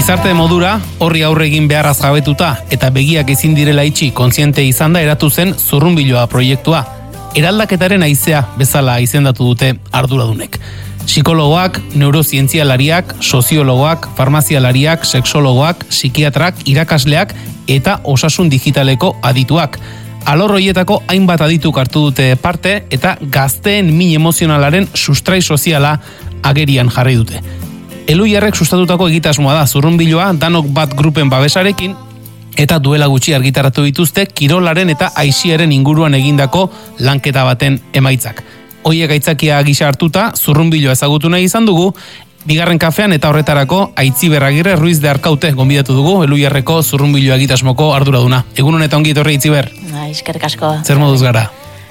Gizarte modura, horri aurre egin beharraz jabetuta eta begiak ezin direla itxi kontziente izan da eratu zen Zurrunbiloa proiektua. Eraldaketaren haizea bezala izendatu dute arduradunek. Psikologoak, neurozientzialariak, soziologoak, farmazialariak, sexologoak, psikiatrak, irakasleak eta osasun digitaleko adituak. Alor horietako hainbat adituk hartu dute parte eta gazteen min emozionalaren sustrai soziala agerian jarri dute. Eluiarrek sustatutako egitasmoa da Zurrunbiloa danok bat grupen babesarekin eta duela gutxi argitaratu dituzte kirolaren eta aisiaren inguruan egindako lanketa baten emaitzak. Hoiek aitzakia gisa hartuta Zurrunbiloa ezagutu nahi izan dugu, bigarren kafean eta horretarako Aitziber Agirre Ruiz de Arkaute gonbidatu dugu, Eluiarreko Zurrunbiloa egitasmoko arduraduna. Egun honetan ongi etorri Aitziber. Eskerrik asko. Zer moduz gara?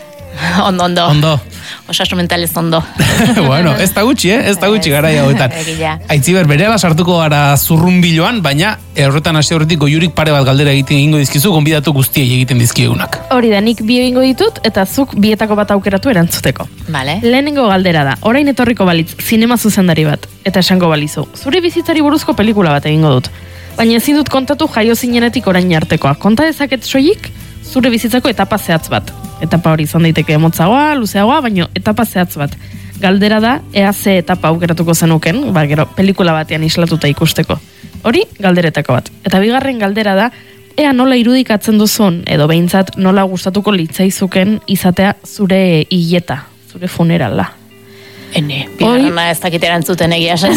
Ondo. Osasun mentalez ondo. Bueno, ez da gutxi, ez da gutxi gara hauetan. Aitziber, berehala sartuko gara Zurrunbiloan, baina horretan hasi horretik goiurik pare bat galdera egingo dizkizu, gonbidatu guztiei egiten dizkiegunak. Hori da, nik bi egingo ditut, eta zuk bietako bat aukeratu erantzuteko. Vale. Lehenengo galdera da, orain etorriko balitz, zinema zuzendari bat, eta esango balizu, zure bizitzari buruzko pelikula bat egingo dut. Baina ezin dut kontatu jaio zinenetik orain artekoa. Konta dezaket soilik, zure bizitzako etapa zehatz bat. Etapa hori izan daiteke motzagoa, luzeagoa, baina etapa zehatz bat. Galdera da, ea ze etapa aukeratuko zenuken, gero pelikula batean islatuta ikusteko. Hori, galderetako bat. Eta bigarren galdera da, ea nola irudikatzen duzun, edo behintzat nola gustatuko litzaizuken izatea zure hileta, zure funerala. Bigarrena ez dakit erantzuten egia zen.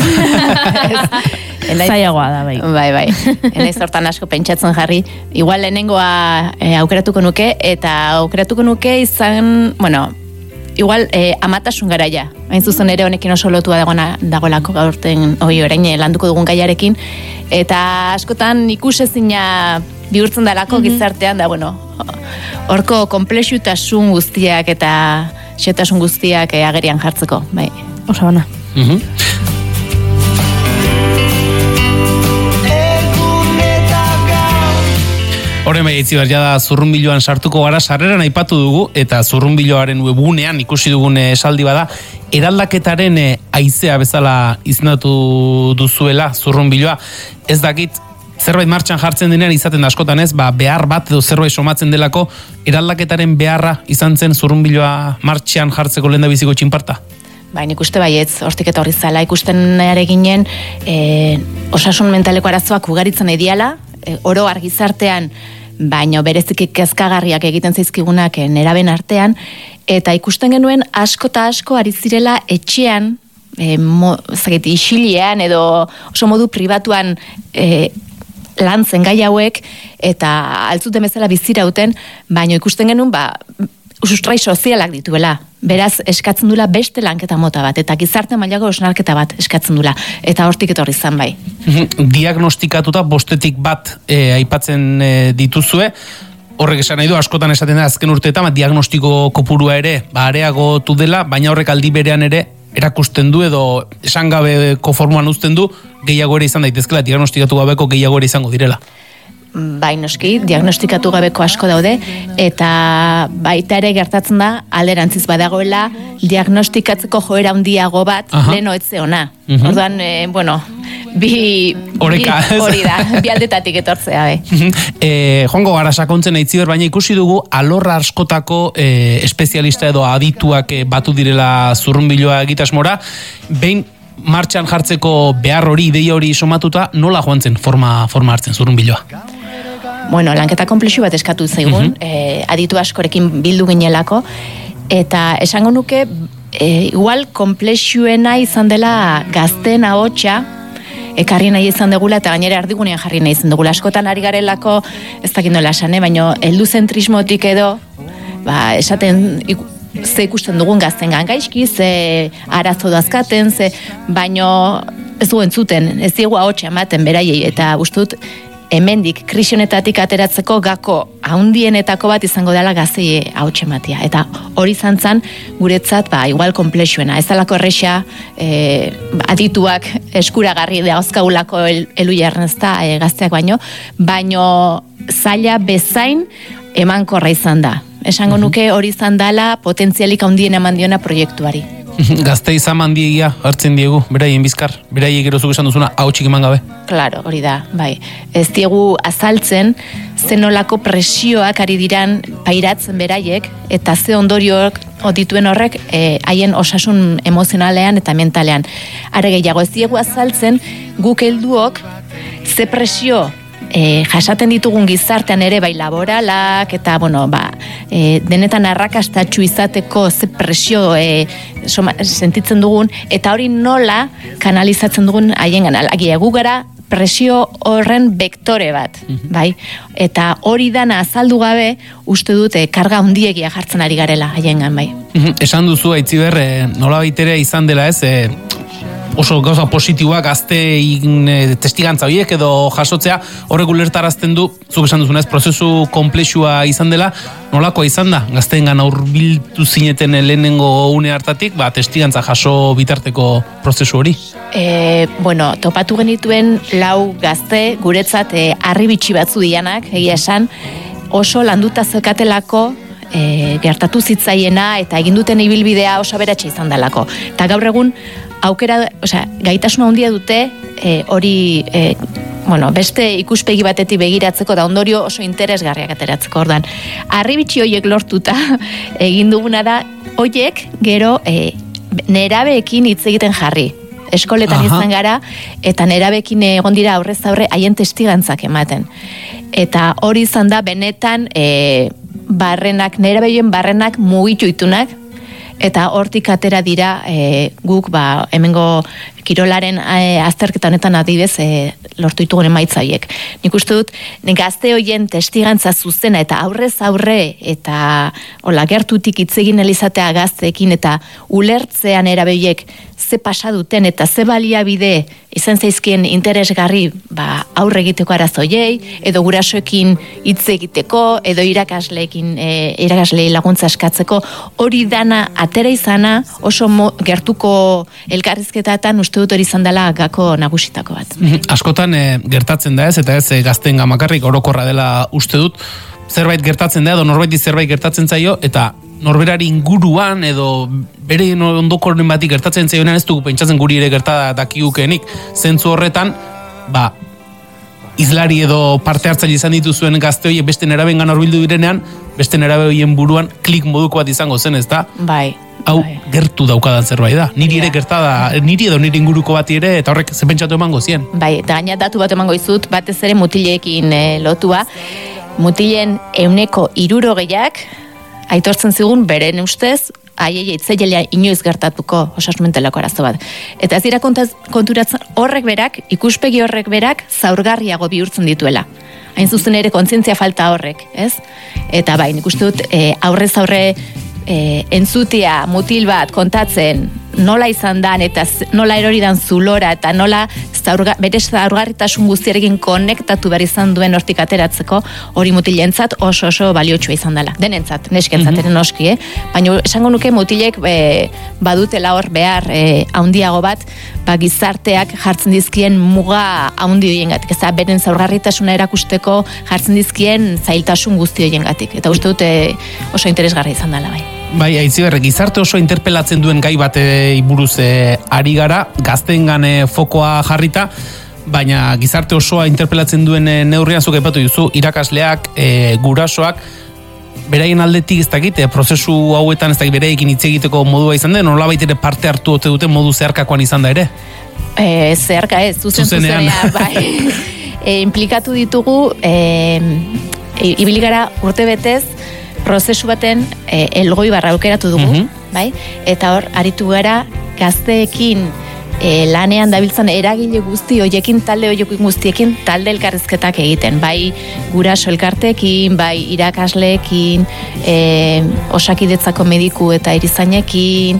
Zaiagoa da, bai. Bai. Enaiz hortan asko pentsatzen jarri. Igual lehenengoa aukeratuko nuke, eta aukeratuko nuke izan, igual amatasun garaia. Hain zuzen ere honekin oso lotua dagoelako gaurten orain landuko dugun gaiarekin. Eta askotan ikusezina bihurtzen dalako gizartean, da horko konplexutasun guztiak eta xetasun guztiak agerian jartzeko, bai. Osa bana. Horren bai, Aitziber, jada Zurrunbiloan sartuko gara, sarreran aipatu dugu, eta Zurrunbiloaren webunean ikusi dugun esaldi bada, eraldaketaren haizea bezala izendatu duzuela Zurrunbiloa. Ez dakit, zerbait martxan jartzen denean izaten da askotan ez, behar bat edo zerbait somatzen delako, eraldaketaren beharra izan zen Zurrunbiloa martxan jartzeko lehendabiziko txinparta? Nik uste baietz, hortik eta horri zala, ikusten ere ginen, osasun mentaleko arazoak ugaritzen ediala, oro argizartean, baino bereziki kezkagarriak egiten zaizkigunak neraben artean, eta ikusten genuen asko eta asko ari zirela etxean, isilean edo oso modu pribatuan lantzen gai hauek, eta altzuten bezala bizirauten, baino ikusten genuen, sustrai sozialak dituela. Beraz, eskatzen dula beste lanketa mota bat, eta gizarte mailako osnarketa bat eskatzen dula, eta hortik etorri izan bai. Diagnostikatuta bostetik bat aipatzen dituzue, horrek esan nahi du, askotan esaten da azken urteetan, diagnostiko kopurua ere areagotu dela, baina horrek aldi berean ere erakusten du edo esan gabeko formuan uzten du, gehiago ere izan daitezkela, diagnostikatu gabeko gehiago ere izango direla. Bai, noski, diagnostikatu gabeko asko daude, eta baita ere gertatzen da, alderantziz badagoela, diagnostikatzeko joera handiago bat, leno etze ona. Orduan, hori da, bi aldetatik etortzea, Joango gara sakontzen Aitziber, baina ikusi dugu alorra askotako espezialista edo adituak batu direla Zurrunbiloa egitasmora, behin martxan jartzeko behar hori, ideia hori somatuta, nola joan zen forma hartzen Zurrunbiloa? Lanketa konplexu bat eskatu zaigun, aditu askorekin bildu ginelako, eta esango nuke, igual konplexuena izan dela gazten ahotsa, ekarri nahi izan degula, eta gainera erdigunean jarri nahi izan degula. Askotan ari garelako, ez dakit nola esan, baina helduzentrismotik edo, esaten ze ikusten dugun gazten gaizki, ze arazo dazkaten, baino ez du entzuten, ez diegu ahotsa ematen beraiei, eta ustut hemendik krisionetatik ateratzeko gako haundienetako bat izango dela gazei ahotsa ematia. Eta hori zantzan guretzat, igual konplexuena. Ez dalako erresa adituak eskuragarri dauzkagulako Eluiarren ezta gazteak baino zaila bezain emankorra izan da. Esango nuke hori izan dela potentzialik handien eman diona proiektuari. Gazte izan mandiegia hartzen diegu, beraien bizkar, beraiek gero zuk esan duzuna, hautsik eman gabe. Claro, hori da, bai. Ez diegu azaltzen, zenolako presioak ari diran pairatzen beraiek, eta ze ondorioak dituen horrek haien osasun emozionalean eta mentalean. Are gehiago, ez diegu azaltzen, guk helduok ze presio jasaten ditugun gizartean ere bai laboralak eta denetan arrakastatsu izateko ze presio sentitzen dugun eta hori nola kanalizatzen dugun haiengan. Agia gu gara presio horren vektore bat, bai? Eta hori dana azaldu gabe uste dut karga handiegia jartzen ari garela haiengan, bai. Esan duzu Aitziber, nolabait ere izan dela ez, oso gauza positiboak gaztein testigantza horiek edo jasotzea horrek ulertarazten du, zuk esan duzunez, prozesu komplexua izan dela, nolakoa izan da? Gazteengan hurbildu zineten lehenengo une hartatik, testigantza jaso bitarteko prozesu hori? Topatu genituen 4 gazte guretzat harribitxi batzu dianak, egia esan, oso landuta zekatelako gertatu zitzaiena eta egin duten ibilbidea oso aberatsa izan dalako. Eta gaur egun gaitasuna handia dute hori beste ikuspegi batetik begiratzeko da ondorio oso interesgarriak ateratzeko. Ordan harribitxi horiek lortuta egin duguna da horiek gero nerabeekin hitz egiten jarri. Eskoletan izan gara eta nerabeekin egon dira aurrez aurre haien testigantzak ematen. Eta hori izan da benetan nerabeien barrenak mugitu itunak, eta hortik atera dira guk hemengo kirolaren azterketa honetan adibez lortu ditugun emaitza horiek. Nik uste dut gazte horien testigantza zuzena eta aurrez aurre eta gertutik hitz egin elizatea gazteekin eta ulertzean erabehiek ze pasa duten eta ze baliabide izan zaizkien interesgarri aurre egiteko arazoiei edo gurasoekin hitz egiteko edo irakaslei laguntza eskatzeko, hori dana atera izana oso gertuko elkarrizketatan uste dut hori izan dela gako nagusitako bat. Askotan gertatzen da ez, eta ez gazteen gamakarrik orokorra dela uste dut, zerbait gertatzen da edo norbaiti zerbait gertatzen zaio, eta norberari inguruan edo bere ondokoren batik gertatzen zaionean ez dugu pentsatzen guri ere gertada dakigukenik, zentzu horretan, izlari edo parte hartzaile izan dituzuen gazte horiek beste nerabengan hurbildu direnean, beste nerabe horien buruan klik moduko bat izango zen, ez da? Bai. Hau gertu daukadan zerbait da. Niri ere gertada, niri edo niri inguruko bati ere, eta horrek ze pentsatu emango zien. Bai, eta gaina datu bat emango izut, batez ere mutileekin lotua. Mutilen 60%ak aitortzen zigun beren ustez, haiei itzailea inoiz gertatuko osasun mentaleko arazo bat. Eta ez dira konturatzen horrek berak, ikuspegi horrek berak, zaurgarriago bihurtzen dituela. Hain zuzen ere kontzientzia falta horrek, ez? Eta bai, nik uste dut aurrez aurre entzutia mutil bat kontatzen nola izan dan eta nola erori dan zulora eta nola bere zaurgarritasun guztiarekin konektatu behar izan duen hortik ateratzeko, hori mutilentzat oso baliotsua izan dela. Denentzat, neskentzat ere noski, baina esango nuke mutilek badutela hor behar handiago bat, gizarteak jartzen dizkien muga handi horiengatik, ez da beren zaurgarritasuna erakusteko jartzen dizkien zailtasun guzti horiengatik. Eta uste dute oso interesgarri izan dela bai. Bai, Aitziber, gizarte oso interpelatzen duen gai batei buruz ari gara, gazteengan fokoa jarrita, baina gizarte osoa interpelatzen duen neurrian zuk aipatu duzu, irakasleak, gurasoak, beraien aldetik ez dakit, prozesu hauetan ez dakit beraiekin hitz egiteko modua izan den, nolabait ere parte hartu ote duten modu zeharkakoan izan da ere? Zeharka ez, zuzenean, bai. Implikatu ditugu, ibili gara urte betez, prozesu baten elgoi barra aukeratu dugu, bai? Eta hor, aritu gara gazteekin lanean dabiltzan eragile guzti hoiekin, talde hoiekin guztiekin talde elkarrizketak egiten, bai guraso elkarteekin, bai irakasleekin, osakidetzako mediku eta erizainekin,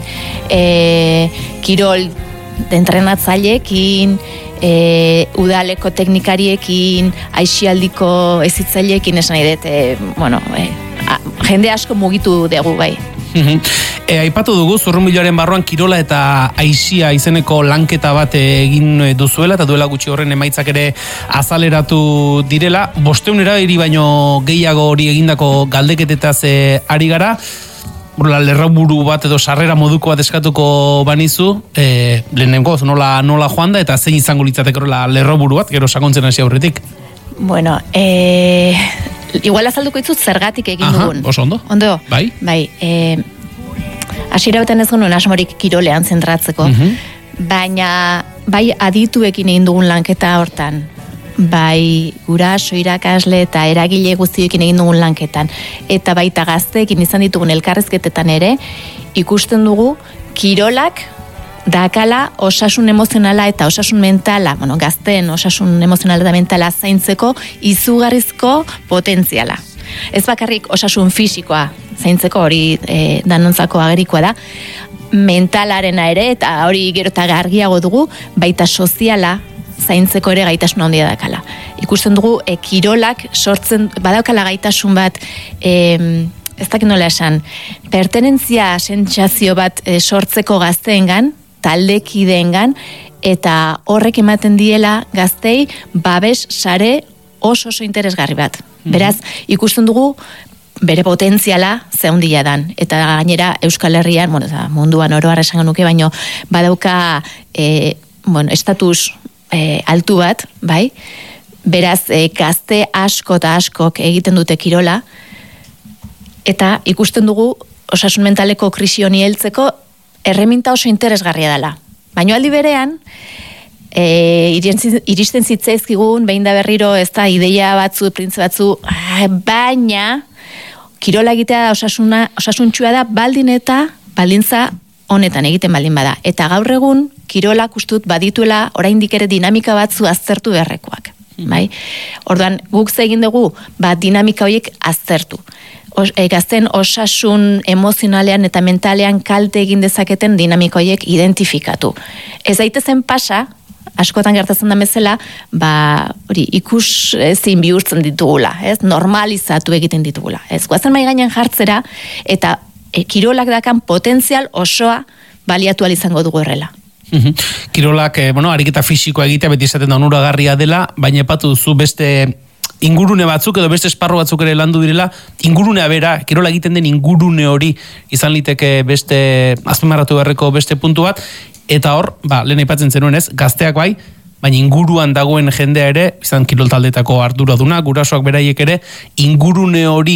kirol entrenatzaileekin, udaleko teknikariekin, aisialdiko hezitzaileekin, esan nahi dut, jende asko mugitu dugu bai. Aipatu dugu, Zurrunbiloaren barruan kirola eta aisia izeneko lanketa bat egin duzuela, eta duela gutxi horren emaitzak ere azaleratu direla. 500 erabili baino gehiago hori egindako galdeketetaz ari gara. lerraburu bat edo sarrera moduko bat eskatuko banizu, lehenengo, nola joan da, eta zein izango litzateke horrela lerraburu bat, gero sakontzen hasi aurretik? Bueno, igual azalduko itzut zergatik egin dugun. Oso ondo. Ondo? Bai. Hasiera batean ez genuen asmorik kirolean zentratzeko, baina bai adituekin egin dugun lanketa hortan, bai guraso, irakasle eta eragile guztiekin egin dugun lanketan, eta baita gazteekin izan ditugun elkarrezketetan ere, ikusten dugu kirolak dakala osasun emozionala eta osasun mentala, gazteen osasun emozionala eta mentala zaintzeko izugarrizko potentziala. Ez bakarrik osasun fisikoa zaintzeko, hori danontzako agerikoa da, mentalarena ere, eta hori gero eta argiago dugu, baita soziala zaintzeko ere gaitasun handia dakala. Ikusten dugu, kirolak sortzen, badaukala gaitasun bat, ez dakit nola esan, pertenentzia sentsazio bat sortzeko gazteengan, taldekideengan, eta horrek ematen diela gaztei babes sare oso interesgarri bat. Beraz, ikusten dugu bere potentziala ze handia dan, eta gainera Euskal Herrian, munduan oro har esango nuke, baino badauka estatus altu bat, bai? Beraz, gazte asko eta askok egiten dute kirola, eta ikusten dugu osasun mentaleko krisi honi heltzeko erreminta oso interesgarria dela. Baina aldi berean, iristen zitzaizkigun, behin da berriro, ez da, ideia batzu, printze batzu, baina kirola egitea da osasuntxua da baldintza honetan egiten baldin bada. Eta gaur egun, kirolak ustut badituela oraindik ere dinamika batzu aztertu beharrekoak. Bai? Orduan, guk egin dugu, dinamika horiek aztertu. Gazten osasun emozionalean eta mentalean kalte egin dezaketen dinamika horiek identifikatu. Ez daitezen pasa, askotan gertatzen da bezala, hori ikus ezin bihurtzen ditugula, ez? Normalizatu egiten ditugula. Ez goazen mai gainean jartzera eta kirolak dakan potentzial osoa baliatu izango dugu horrela. Kirolak, ariketa fisikoa egitea beti esaten da onuragarria dela, baina epatu duzu beste ingurune batzuk edo beste esparru batzuk ere landu direla, ingurunea bera, kirola egiten den ingurune hori izan liteke beste azpimarratu beharreko beste puntu bat, eta hor, lehen aipatzen zenuen ez, gazteak bai, baina inguruan dagoen jendea ere, izan kirol taldetako arduraduna, gurasoak beraiek ere, ingurune hori,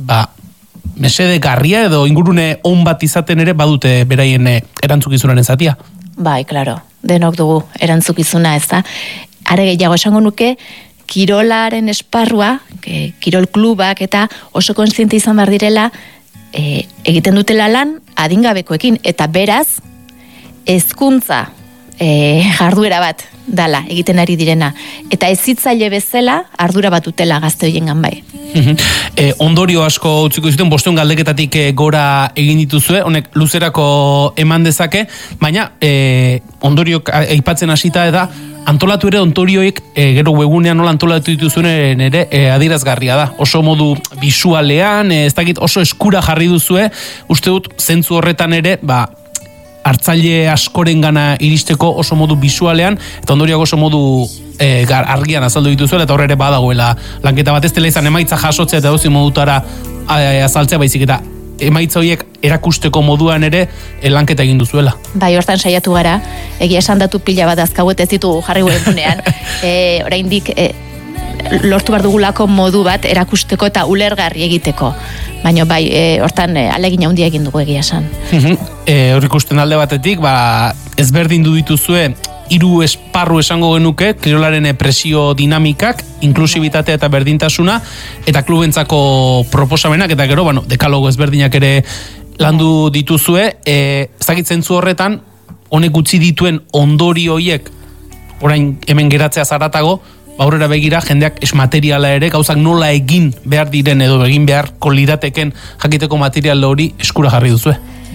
mesede garria edo ingurune on bat izaten ere badute beraien erantzukizunaren zatia. Bai, klaro, denok dugu erantzukizuna, ez da. Are gehiago esango nuke, kirolaren esparrua, kirol klubak eta oso kontziente izan behar direla, egiten dutela lan adingabekoekin, eta beraz, hezkuntza jarduera bat dala egiten ari direna, eta hezitzaile bezala ardura bat dutela gazte hoiengan bai. Ondorio asko utziko zuten 500 galdeketatik gora egin dituzue, honek luzerako eman dezake, baina ondoriok aipatzen hasita da, antolatu ere ontorioek gero webunean nola antolatu dituzuen ere adierazgarria da. Oso modu bisualean, ez dakit oso eskura jarri duzue, uste dut zentzu horretan ere, hartzaile askorengana iristeko oso modu bisualean, eta ondoriak oso modu argian azaldu dituzuela, eta horre ere badagoela lanketa bat ez dela izan emaitza jasotzea eta dozi modutara azaltzea, baizik eta emaitza horiek erakusteko moduan ere lanketa egin duzuela. Bai, hortan saiatu gara, egia esan datu pila bat azkauet ez ditugu jarri gurepunean, oraindik lortu behar dugulako modu bat erakusteko eta ulergarri egiteko. Baina bai, hortan alegin handia egin dugu egia esan. Hor ikusten alde batetik, ezberdin du dituzue 3 esparru esango genuke, kirolaren presio dinamikak, inklusibitatea eta berdintasuna, eta klubentzako proposamenak, eta gero, dekalogo ezberdinak ere landu dituzue, ezagitzen zu horretan, honek utzi dituen ondori hoiek, orain hemen geratzea zaratago, aurrera begira, jendeak esmateriala ere, gauzak nola egin behar diren edo egin beharko lirateken jakiteko material hori eskura jarri duzue.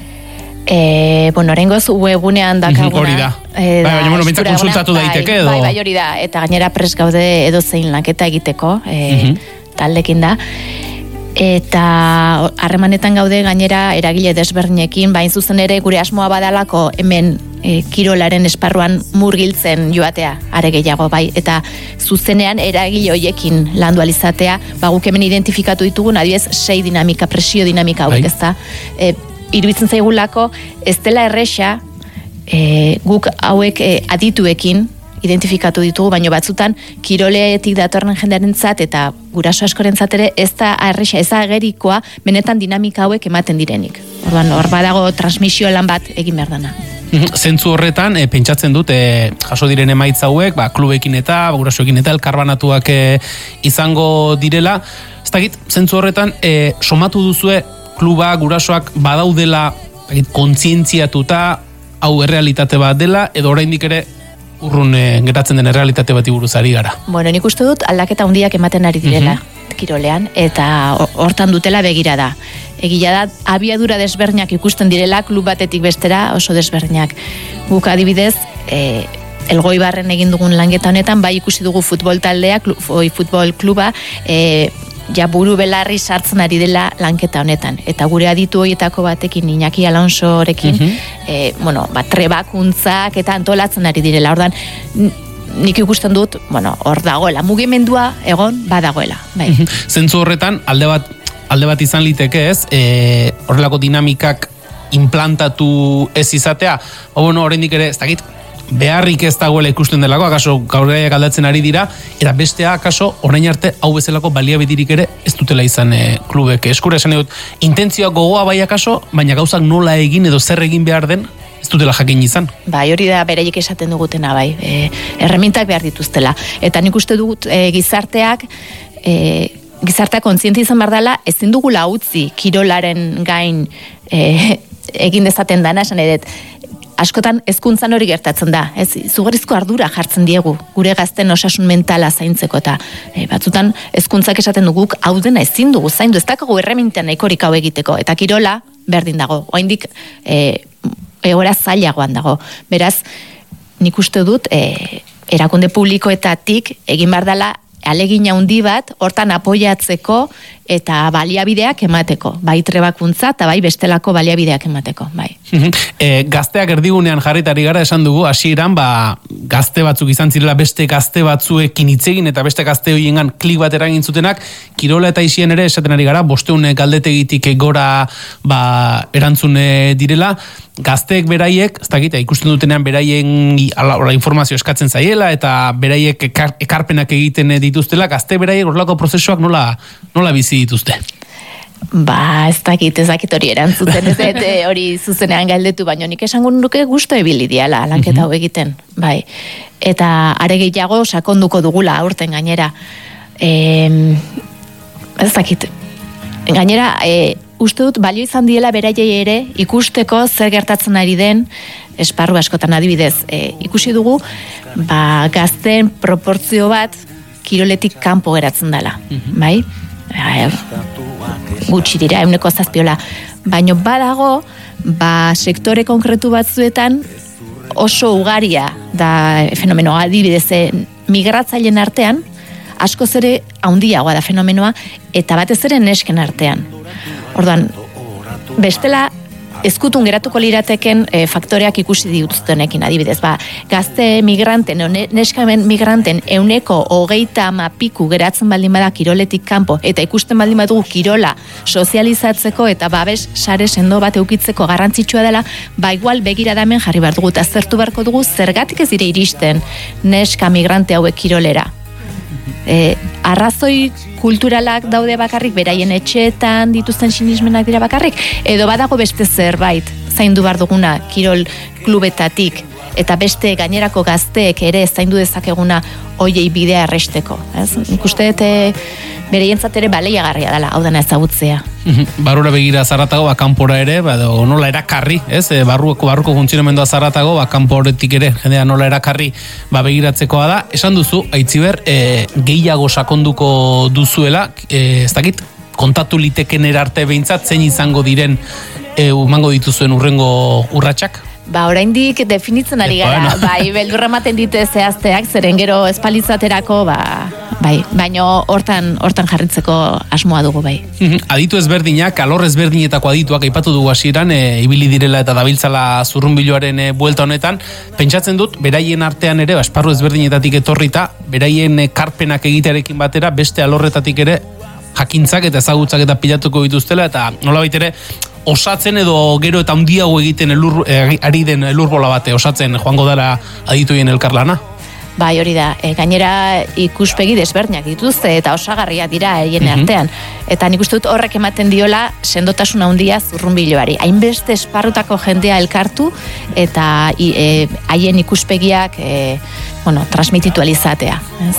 Oraingoz webunean dakaguna. Hori da. Baina, bintzak konsultatu daiteke edo. Bai, hori da. Eta gainera pres gaude edo zein lanketa egiteko, taldekin da. Eta harremanetan gaude gainera eragile desberdinekin, bain zuzen ere gure asmoa badalako hemen kirolaren esparruan murgiltzen joatea, are gehiago, bai, eta zuzenean eragile hoiekin landu alizatea, guk hemen identifikatu ditugun, adibidez, 6 dinamika, presio dinamika hauek, ez da, iruditzen zaigulako ez dela erresa guk hauek adituekin identifikatu ditugu, baino batzutan kiroletik datorren jendearentzat eta guraso askorentzat ere ez da erresa, ez da agerikoa benetan dinamika hauek ematen direnik. Orduan, hor badago transmisio lan bat egin behar dana. Zentzu horretan, pentsatzen dut, jaso diren emaitza hauek, klubekin eta, gurasoekin eta, elkarbanatuak izango direla. Ez dakit, zentzu horretan, somatu duzue kluba, gurasoak badaudela kontzientziatuta, hau errealitate bat dela, edo oraindik ere urrun geratzen den errealitate bati buruz ari gara. Bueno, nik uste dut aldaketa handiak ematen ari direla kirolean, eta hortan dutela begirada. Egia da, abiadura desberdinak ikusten direla, klub batetik bestera oso desberdinak. Guk adibidez, Elgoibarren egin dugun lanketa honetan, bai ikusi dugu futbol taldea, futbol kluba, ja buru belarri sartzen ari dela lanketa honetan. Eta gure aditu horietako batekin, Iñaki Alonsorekin, trebakuntzak eta antolatzen ari direla. Ordan, nik ikusten dut, hor dagoela, mugimendua egon badagoela. Bai. Zentzu horretan, alde bat izan liteke ez, horrelako dinamikak implantatu ez izatea, oraindik ere, ez dakit, beharrik ez dagoela ikusten delako, akaso gaurgaiak aldatzen ari dira, eta bestea, akaso, orain arte, hau bezalako baliabedirik ere ez dutela izan klubek. Eskura esan dut, intentzioa gogoa bai akaso, baina gauzak nola egin edo zer egin behar den, ez dutela jakin izan. Bai, hori da beraiek esaten dugutena, bai, erremintak behar dituztela. Eta nik uste dugut gizarteak kontziente izan behar dela, ezin dugula utzi kirolaren gain egin dezaten dana, esan edet, askotan hezkuntzan hori gertatzen da, ez, izugarrizko ardura jartzen diegu, gure gazten osasun mentala zaintzeko, eta batzutan hezkuntzak esaten duguk hau dena ezin dugu zaindu, ez dakago erremintean nahikorik hau egiteko, eta kirola berdin dago, oraindik egoera zailagoan dago. Beraz, nik uste dut, erakunde publikoetatik egin behar dela alegin handi bat, hortan apoiatzeko eta baliabideak emateko. Bai trebakuntza eta bai bestelako baliabideak emateko. Bai. Gazteak erdigunean jarritari gara esan dugu, hasieran gazte batzuk izan zirela beste gazte batzuekin hitz egin eta beste gazte horiengan klik bat eragin zutenak, kirola eta isien ere esaten ari gara, 500 galdetegitik gora erantzun direla, gazteek beraiek, ez dakit, ikusten dutenean beraien informazio eskatzen zaiela eta beraiek ekarpenak egiten dituztela, gazte beraiek horrelako prozesuak nola bizi dituzte? Ez dakit hori erantzuten, ez hori zuzenean galdetu, baina nik esango nuke gusto ebili diala lanketa hau egiten, bai. Eta are gehiago sakonduko dugula aurten gainera. Ez dakit. Gainera, uste dut balio izan diela beraiei ere ikusteko zer gertatzen ari den esparru askotan adibidez. Ikusi dugu, gazten proportzio bat kiroletik kanpo geratzen dela, bai? Gutxi dira, 7%. Baina badago, sektore konkretu batzuetan oso ugaria da fenomenoa, adibidez, migratzaileen artean, askoz ere handiagoa da fenomenoa, eta batez ere nesken artean. Orduan, bestela, ezkutun geratuko lirateken faktoreak ikusi dituztenekin, adibidez, gazte migranten, neskamen migranten 130 piku geratzen baldin bada kiroletik kanpo, eta ikusten baldin badugu kirola sozializatzeko eta babes sare sendo bat eukitzeko garrantzitsua dela, igual begiradamen jarri behar dugu, eta zertu beharko dugu zergatik ez dire iristen neska migrante hauek kirolera. Arrazoi kulturalak daude bakarrik, beraien etxeetan dituzten sinismenak dira bakarrik, edo badago beste zerbait zaindu behar duguna kirol klubetatik, eta beste gainerako gazteek ere zaindu dezakeguna hoiei bidea erresteko. Nik uste bereientzat ere baleiagarria dela, hau dena ezagutzea. Barrura begira zarratago, kanpora ere, nola erakarri, barruko funtzionamendua zarratago, kanporetik ere, jendea nola erakarri begiratzekoa da. Esan duzu, Aitziber, gehiago sakonduko duzuela, ez dakit, kontatu liteken erarte behintzat, zein izango diren umango dituzuen urrengo urratsak? Oraindik definitzen ari gara, beldurra ematen dite zehazteak, zeren gero espalitzaterako, baino hortan jarritzeko asmoa dugu, bai. Aditu ezberdinak, alor ezberdinetako adituak aipatu dugu hasieran, ibili direla eta dabiltzala zurrunbiloaren buelta honetan, pentsatzen dut, beraien artean ere, esparru ezberdinetatik etorrita, beraien karpenak egitearekin batera, beste alorretatik ere, jakintzak eta ezagutzak eta pilatuko dituztela, eta nolabait ere, osatzen edo gero eta handiago egiten ari den elurbola bate osatzen joango dara adituien elkarlana? Bai, hori da. Gainera ikuspegi desberdinak dituzte eta osagarria dira haien artean. Eta nik uste dut horrek ematen diola sendotasun handia zurrunbiloari. Hainbeste esparrutako jendea elkartu eta haien ikuspegiak transmititu alizatea.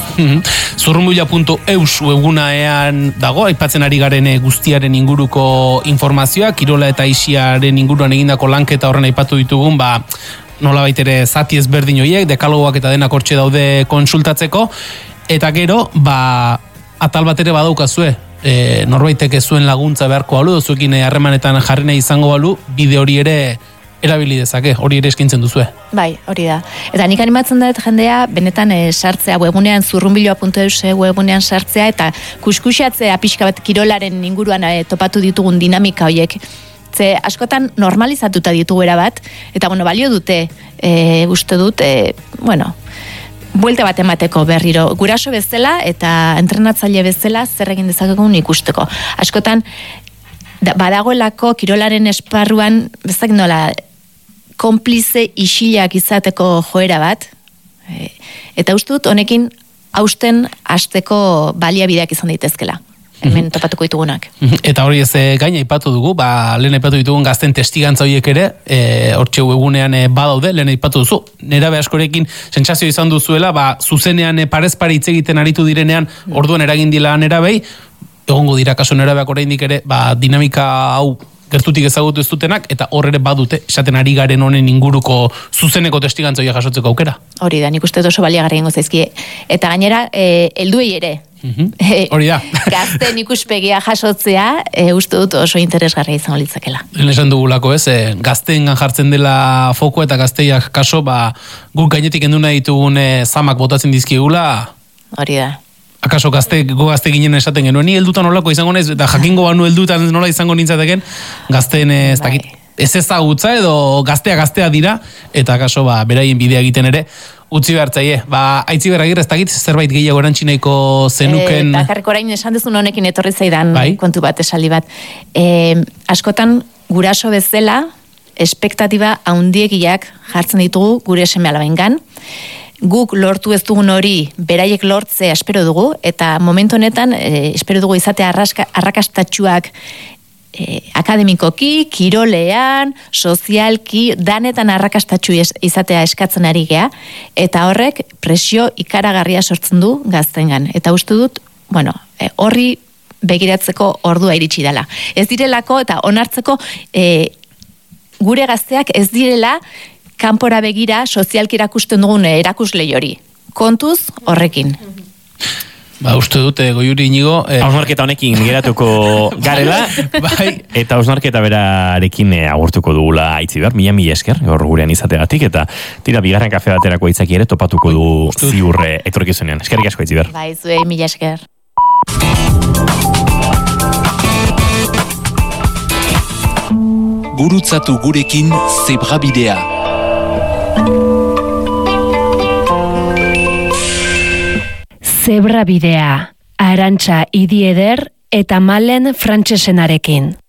Zurrunbila.eus webunaean dago, aipatzen ari garen guztiaren inguruko informazioa, kirola eta isiaren inguruan egindako lanketa horren aipatu ditugun, nola baitere zati ezberdin horiek, dekalogoak eta denak hortxe daude konsultatzeko, eta gero, atal bat ere badaukazue, norbaitek ez zuen laguntza beharko balu, zuekin harremanetan jarri nahi izango balu, bide hori ere erabili dezake, hori ere eskintzen duzue. Bai, hori da. Eta nik animatzen dut jendea, benetan sartzea webunean, zurrunbiloa.eus webunean sartzea, eta kuskusiatzea pixka bat kirolaren inguruan topatu ditugun dinamika horiek, ze askotan normalizatuta ditugu erabat, eta balio dute, uste dut, buelta bat emateko berriro, guraso bezala eta entrenatzaile bezala zer egin dezakegun ikusteko. Askotan, badagoelako kirolaren esparruan, bezak nola, konplize isilak izateko joera bat, eta uste dut, honekin hausten hasteko baliabideak izan daitezkela. Hemen topatuko ditugunak. Eta hori ez gaina aipatu dugu, lehen aipatu ditugun gazten testigantza horiek ere, hortxe egunean badaude, lehen aipatu duzu, nerabe askorekin sentsazio izan duzuela, zuzenean parez pare hitz egiten aritu direnean, orduan eragin dila nerabei, egongo dira kaso nerabeak oraindik ere, dinamika hau gertutik ezagutu ez dutenak, eta hor ere badute, esaten ari garen honen inguruko zuzeneko testigantza horiek jasotzeko aukera. Hori da, nik uste oso baliagarri ingo zaizkie. Eta gainera, helduei ere, hori da. Gazten ikuspegia jasotzea, uste dut oso interesgarria izango litzakela. Lehen esan dugulako ez, gazteengan jartzen dela foko eta gazteiak kaso, guk gainetik enduna ditugun zamak botatzen dizkigula. Hori da. Akaso gazte ginen esaten genuen, ni heldutan nolako izango naiz, eta jakingo banu heldutan nola izango nintzateken, gazteen ez ezagutza edo gaztea dira, eta akaso beraien bidea egiten ere, utzi behartzaie. Aitziber Agirre, ez dakit zerbait gehiago erantxinaiko zenuken... Bakarrik orain esan dezun honekin etorri zaidan kontu bat, esaldi bat. Askotan guraso bezala, espektatiba handiegiak jartzen ditugu gure seme alabengan. Guk lortu ez dugun hori beraiek lortzea espero dugu, eta momentu honetan espero dugu izatea arrakastatsuak akademikoki, kirolean, sozialki, danetan arrakastatsu izatea eskatzen ari gea, eta horrek presio ikaragarria sortzen du gaztengan. Eta uste dut, horri begiratzeko ordua iritsi dela. Ez direlako eta onartzeko gure gazteak ez direla kanpora begira sozialki erakusten dugun erakuslei hori. Kontuz horrekin. Uste dute, Goiuri Inigo... Hausnarketa honekin geratuko garela, eta hausnarketa berarekin agurtuko dugula Aitziber, mila esker, gaur gurean izategatik, eta tira, bigarren kafe baterako aitzaki ere topatuko du ziurre etorkizunean. Eskerrik asko, Aitziber. Zuei, mila esker. Gurutzatu gurekin Zebrabidea. Zebrabidea, Arantxa Idieder eta Malen Frantsesenarekin.